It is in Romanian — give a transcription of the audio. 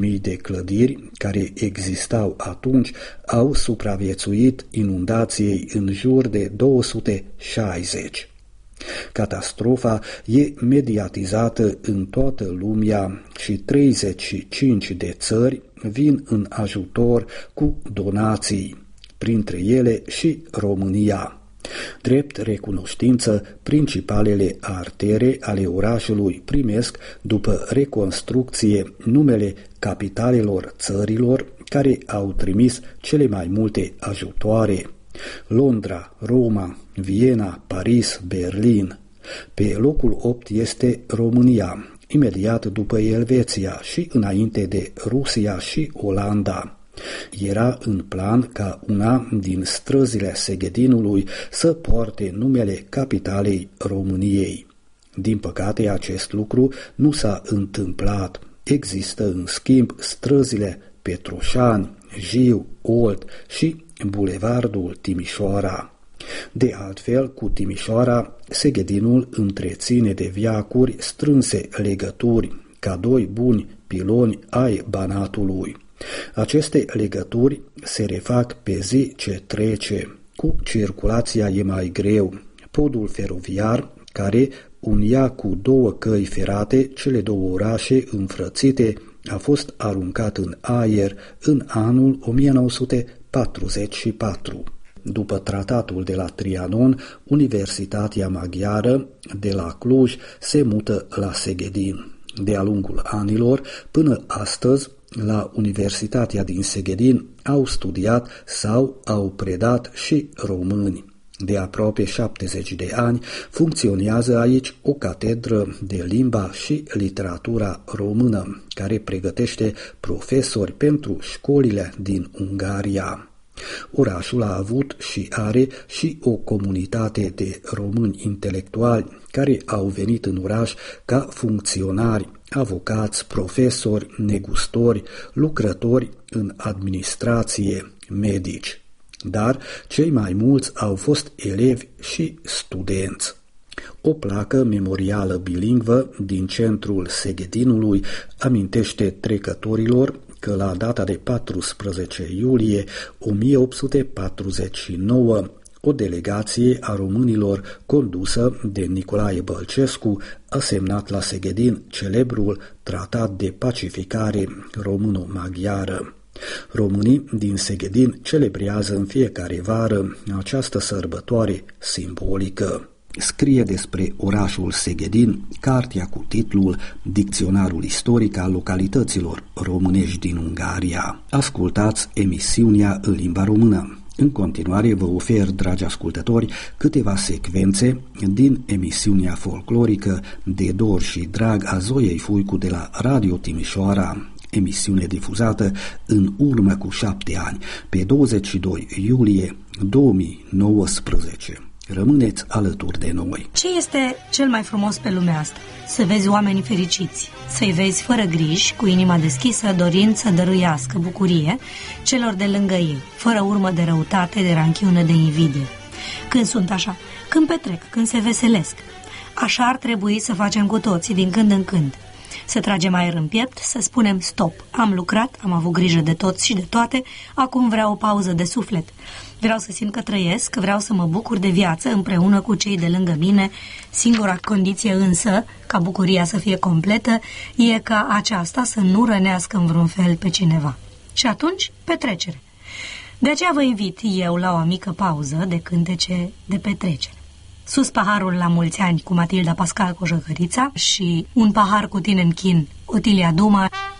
Mii de clădiri care existau atunci au supraviețuit inundației în jur de 260. Catastrofa e mediatizată în toată lumea și 35 de țări vin în ajutor cu donații, printre ele și România. Drept recunoștință, principalele artere ale orașului primesc, după reconstrucție, numele capitalelor țărilor care au trimis cele mai multe ajutoare: Londra, Roma, Viena, Paris, Berlin. Pe locul 8 este România, imediat după Elveția și înainte de Rusia și Olanda. Era în plan ca una din străzile Seghedinului să poarte numele capitalei României. Din păcate, acest lucru nu s-a întâmplat. Există, în schimb, străzile Petroșani, Jiu, Olt și Bulevardul Timișoara. De altfel, cu Timișoara, Seghedinul întreține de veacuri strânse legături, ca doi buni piloni ai Banatului. Aceste legături se refac pe zi ce trece. Cu circulația e mai greu. Podul feroviar, care unia cu două căi ferate cele două orașe înfrățite, a fost aruncat în aer în anul 1944. După tratatul de la Trianon, Universitatea Maghiară de la Cluj se mută la Seghedin. De-a lungul anilor, până astăzi, la Universitatea din Seghedin au studiat sau au predat și români. De aproape 70 de ani funcționează aici o catedră de limba și literatura română, care pregătește profesori pentru școlile din Ungaria. Orașul a avut și are și o comunitate de români intelectuali care au venit în oraș ca funcționari, avocați, profesori, negustori, lucrători în administrație, medici. Dar cei mai mulți au fost elevi și studenți. O placă memorială bilingvă din centrul Seghedinului amintește trecătorilor că la data de 14 iulie 1849, o delegație a românilor condusă de Nicolae Bălcescu a semnat la Seghedin celebrul tratat de pacificare româno-maghiară. Românii din Seghedin celebrează în fiecare vară această sărbătoare simbolică. Scrie despre orașul Seghedin cartea cu titlul Dicționarul istoric al localităților românești din Ungaria. Ascultați emisiunea în limba română. În continuare vă ofer, dragi ascultători, câteva secvențe din emisiunea folclorică De dor și drag a Zoiei Fuicu de la Radio Timișoara, emisiune difuzată în urmă cu 7 ani, pe 22 iulie 2019. Rămâneți alături de noi. Ce este cel mai frumos pe lumea asta? Să vezi oamenii fericiți, să-i vezi fără griji, cu inima deschisă, dorind să dăruiască bucurie celor de lângă ei, fără urmă de răutate, de ranchiună, de invidie. Când sunt așa, când petrec, când se veselesc. Așa ar trebui să facem cu toții din când în când. Să tragem aer în piept, să spunem stop. Am lucrat, am avut grijă de toți și de toate, acum vreau o pauză de suflet. Vreau să simt că trăiesc, vreau să mă bucur de viață împreună cu cei de lângă mine. Singura condiție însă, ca bucuria să fie completă, e ca aceasta să nu rănească în vreun fel pe cineva. Și atunci, petrecere. De aceea vă invit eu la o mică pauză de cântece de petrecere. Sus paharul la mulți ani cu Matilda Pascal Cojăcărița și Un pahar cu tine în chin, Otilia Duma.